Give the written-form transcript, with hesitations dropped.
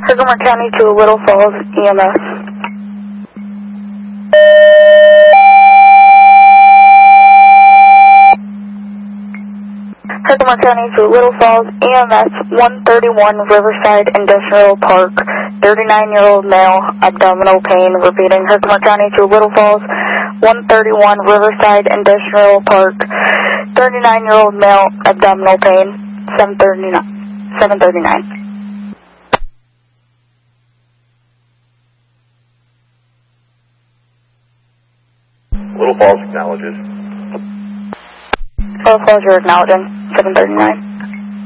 Herkimer County to Little Falls, EMS. Herkimer County to Little Falls, EMS 131 Riverside Industrial Park, 39-year-old male, abdominal pain. Repeating, Herkimer County to Little Falls, 131 Riverside Industrial Park, 39-year-old male, abdominal pain, 739. Little Falls acknowledges. Little Falls, you're acknowledging, 739.